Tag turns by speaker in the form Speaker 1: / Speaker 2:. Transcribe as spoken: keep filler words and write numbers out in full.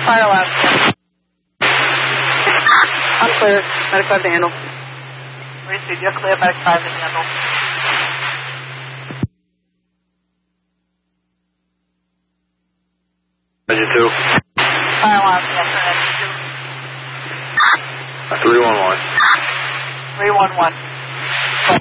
Speaker 1: Fire alarm. I'm clear. Medic five to handle.
Speaker 2: Received. You're clear. Medic five to handle.
Speaker 3: Engine two.
Speaker 2: Fire alarm. Yes, sir. Engine two.
Speaker 3: three one one.
Speaker 2: three one one.